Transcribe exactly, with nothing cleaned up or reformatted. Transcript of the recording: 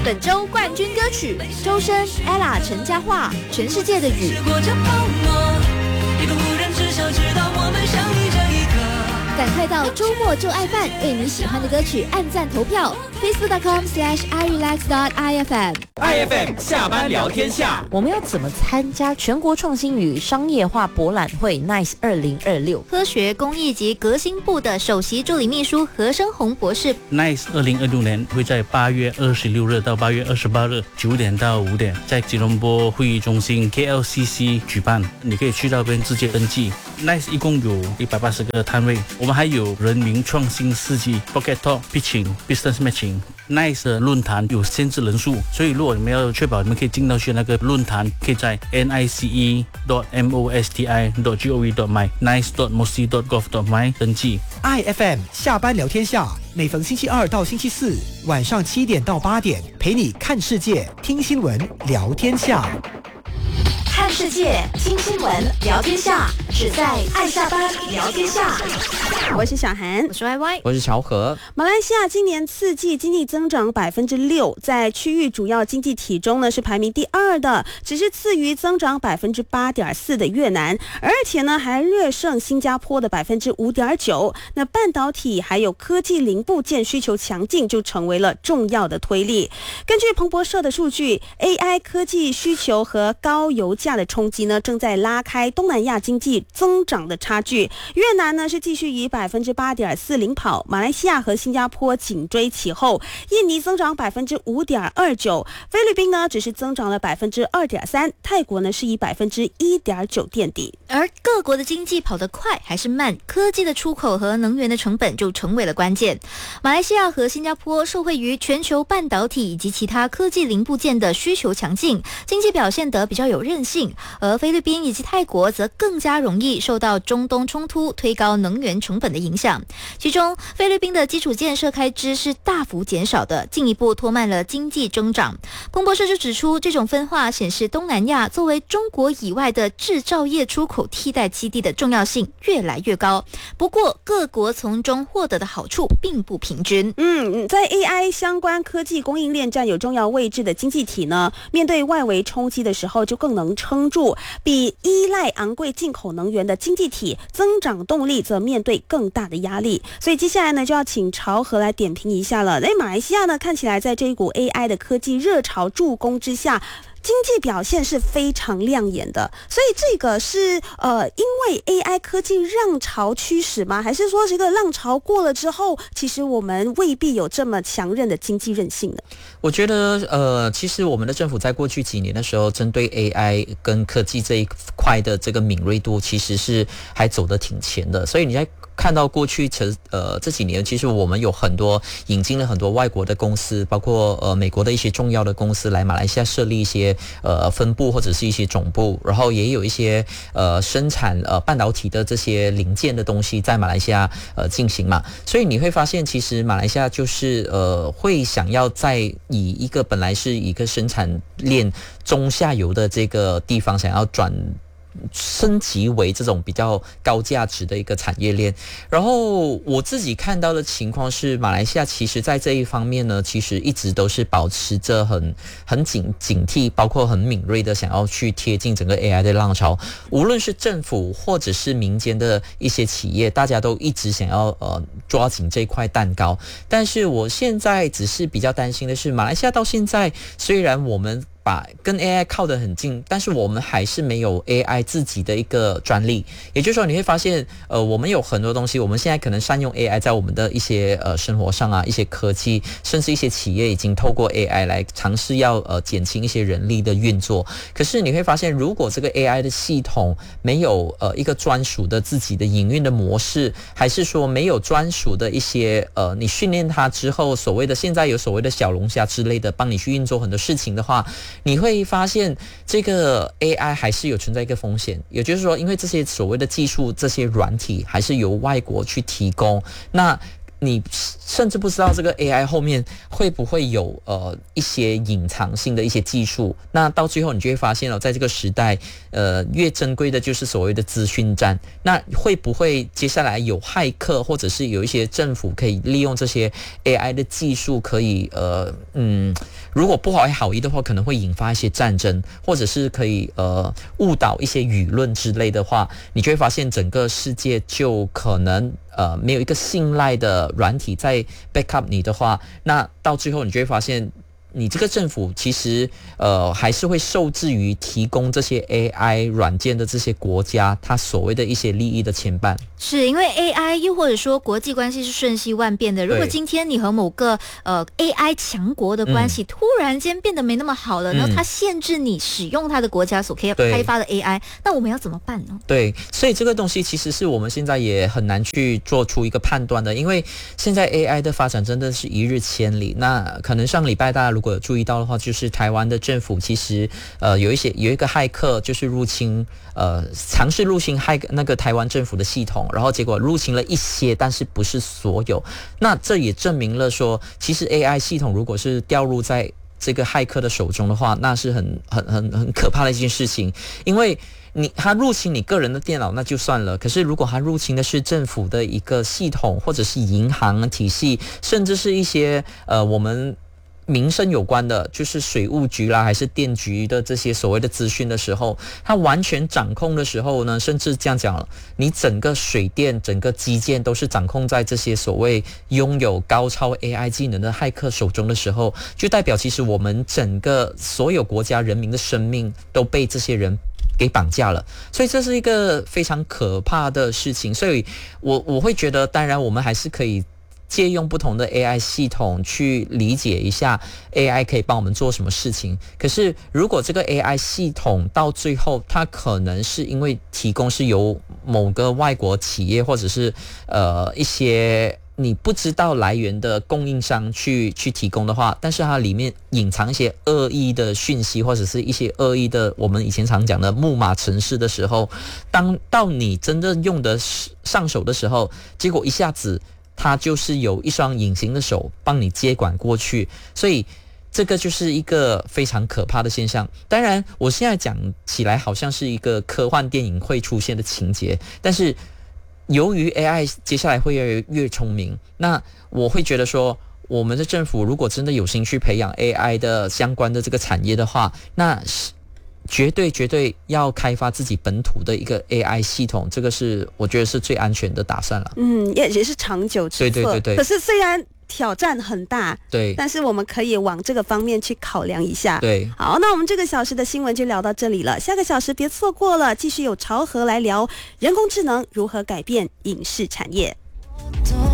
本周冠军歌曲周深 Ella 陈嘉桦全世界的雨。赶快到周末就爱饭为你喜欢的歌曲按赞投票 facebook dot com slash i relax dot i f m I F M 下班聊天下， 我们要怎么参加全国创新与商业化博览会 N I C E 二零二六？ 科学工艺及革新部的首席助理秘书何生宏博士。 N I C E 二零二六年会在八月二十六日到八月二十八日九点到五点在吉隆坡会议中心 K L C C 举办，你可以去那边直接登记。N I C E 一共有一百八十个摊位，我们还有人民创新世纪 Pocket Talk、Pitching、Business Matching。N I C E 的论坛有限制人数，所以如果你们要确保你们可以进到去那个论坛，可以在 N I C E dot mosti dot gov dot my N I C E dot mosti dot gov dot my 登记。 I F M 下班聊天下，每逢星期二到星期四晚上七点到八点，陪你看世界、听新闻、聊天下。 看世界，听新闻，聊天下，只在爱下班聊天下。 我是小韩， 我是 Y Y， 我是乔和。 马来西亚今年次季经济增长百分之六，在区域主要经济体中呢是排名第二的，只是次于增长百分之八点四的越南，而且呢还略胜新加坡的百分之五点九。那半导体还有科技零部件需求强劲，就成为了重要的推力。根据彭博社的数据 ，A I 科技需求和高油价的冲击呢，正在拉开东南亚经济增长的差距。越南呢是继续以百分之八点四领跑，马来西亚和新加坡紧追其后，印尼增长百分之五点二九，菲律宾呢只是增长了百分之二点三，泰国呢是以百分之一点九垫底。 而各国的经济跑得快还是慢，科技的出口和能源的成本就成为了关键。马来西亚和新加坡受惠于全球半导体以及其他科技零部件的需求强劲，经济表现得比较有韧性。而菲律宾以及泰国则更加容易受到中东冲突推高能源成本的影响。其中菲律宾的基础建设开支是大幅减少的，进一步拖慢了经济增长。彭博社就指出，这种分化显示东南亚作为中国以外的制造业出口替代基地的重要性越来越高。不过各国从中获得的好处并不平均。 嗯，在 A I 相关科技供应链占有重要位置的经济体呢，面对外围冲击的时候就更能撑住，比依赖昂贵进口能源的经济体增长动力则面对更大的压力。所以接下来呢，就要请朝和来点评一下了。在马来西亚呢，看起来在这一股 A I 的科技热潮助攻之下，经济表现是非常亮眼的。所以这个是呃，因为 A I 科技浪潮驱使吗？还是说这个浪潮过了之后，其实我们未必有这么强韧的经济韧性呢？ 我觉得呃，其实我们的政府在过去几年的时候，针对 A I 跟科技这一块的这个敏锐度，其实是还走得挺前的。所以你在看到过去这呃这几年，其实我们有很多引进了很多外国的公司，包括呃美国的一些重要的公司来马来西亚设立一些呃分部或者是一些总部，然后也有一些呃生产呃半导体的这些零件的东西在马来西亚呃进行嘛。所以你会发现，其实马来西亚就是呃会想要在以一个本来是一个生产链中下游的这个地方，想要转升级为这种比较高价值的一个产业链。然后我自己看到的情况是，马来西亚其实在这一方面呢，其实一直都是保持着很很警警惕，包括很敏锐的想要去贴近整个 A I 的浪潮。无论是政府或者是民间的一些企业，大家都一直想要呃抓紧这块蛋糕。但是我现在只是比较担心的是，马来西亚到现在虽然我们把跟 A I 靠得很近，但是我们还是没有 A I 自己的一个专利。也就是说，你会发现，呃，我们有很多东西，我们现在可能善用 A I 在我们的一些呃生活上啊，一些科技，甚至一些企业已经透过 A I 来尝试要呃减轻一些人力的运作。可是你会发现，如果这个 A I 的系统没有呃一个专属的自己的营运的模式，还是说没有专属的一些呃你训练它之后，所谓的现在有所谓的小龙虾之类的帮你去运作很多事情的话，你会发现这个 A I 还是有存在一个风险。也就是说，因为这些所谓的技术，这些软体还是由外国去提供，那你甚至不知道这个 A I 后面会不会有呃一些隐藏性的一些技术，那到最后你就会发现了，在这个时代，呃，越珍贵的就是所谓的资讯战。那会不会接下来有骇客，或者是有一些政府可以利用这些 A I 的技术，可以呃嗯，如果不怀好意的话，可能会引发一些战争，或者是可以呃误导一些舆论之类的话，你就会发现整个世界就可能。呃，没有一个信赖的软体在 backup 你的话，那到最后你就会发现，你这个政府其实呃还是会受制于提供这些 A I 软件的这些国家，它所谓的一些利益的牵绊。 是因为 A I 又或者说国际关系是瞬息万变的，如果今天你和某个呃 A I 强国的关系、嗯、突然间变得没那么好了，然后它限制你使用它的国家所可以开发的 A I， 那我们要怎么办呢？ 对，所以这个东西其实是我们现在也很难去做出一个判断的，因为现在 A I 的发展真的是一日千里。那可能上礼拜大家如果有注意到的话，就是台湾的政府其实呃有一些有一个骇客就是入侵呃尝试入侵骇那个台湾政府的系统，然后结果入侵了一些，但是不是所有。那这也证明了说，其实 A I 系统如果是掉入在这个骇客的手中的话，那是很很很很可怕的一件事情，因为你他入侵你个人的电脑那就算了，可是如果他入侵的是政府的一个系统，或者是银行体系，甚至是一些呃我们民生有关的，就是水务局啦还是电局的这些所谓的资讯的时候，它完全掌控的时候呢，甚至这样讲了，你整个水电整个基建都是掌控在这些所谓拥有高超 A I 技能的骇客手中的时候，就代表其实我们整个所有国家人民的生命都被这些人给绑架了，所以这是一个非常可怕的事情。所以我我会觉得，当然我们还是可以借用不同的 A I 系统去理解一下 A I 可以帮我们做什么事情。可是如果这个 A I 系统到最后它可能是因为提供是由某个外国企业或者是呃一些你不知道来源的供应商去去提供的话，但是它里面隐藏一些恶意的讯息，或者是一些恶意的我们以前常讲的木马程式的时候，当到你真正用的上手的时候，结果一下子它就是有一双隐形的手帮你接管过去，所以这个就是一个非常可怕的现象。当然我现在讲起来好像是一个科幻电影会出现的情节，但是由于 A I 接下来会越来越聪明，那我会觉得说，我们的政府如果真的有心去培养 A I 的相关的这个产业的话，那绝对绝对要开发自己本土的一个 A I 系统，这个是我觉得是最安全的打算了。 嗯，也也是长久之策。对对对对。可是虽然挑战很大，对，但是我们可以往这个方面去考量一下。对，好，那我们这个小时的新闻就聊到这里了，下个小时别错过了，继续有朝河来聊人工智能如何改变影视产业。